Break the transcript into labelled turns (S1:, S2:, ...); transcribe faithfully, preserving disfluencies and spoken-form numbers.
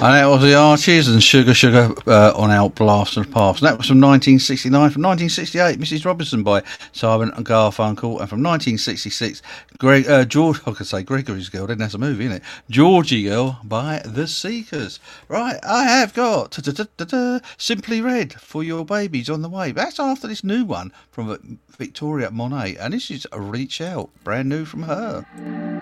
S1: And that was the Archies and Sugar Sugar uh, on Out Blast and Paths. And that was from nineteen sixty-nine. From nineteen sixty-eight, Missus Robinson by Simon and Garfunkel. And from nineteen sixty-six, Greg, uh, George, I could say Gregory's Girl, didn't that's a movie, isn't it? Georgie Girl by The Seekers. Right, I have got Simply Red for Your Babies on the Way. That's after this new one from Victoria Monet. And this is Reach Out, brand new from her.